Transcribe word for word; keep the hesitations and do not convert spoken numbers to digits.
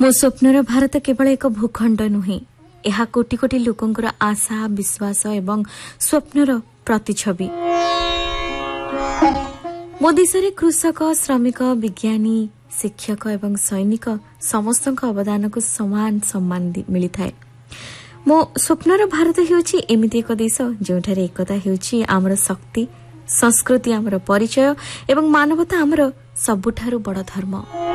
मो स्वप्नर भारत केवल एक भूखंड नुहे, यह कोटी कोटी लोकंकर आशा विश्वास एवं स्वप्नर प्रतिछवि। मो देश रे कृषक श्रमिक विज्ञानी शिक्षक एवं सैनिक समस्त अवदान को समान सम्मान मिली थाए। मो स्वप्नर भारत हेउछि एमिति एक देश जोठारे एकता हेउछि आमर शक्ति, संस्कृति आमर परिचय एवं मानवता आमर सबुठारु बड़ धर्म।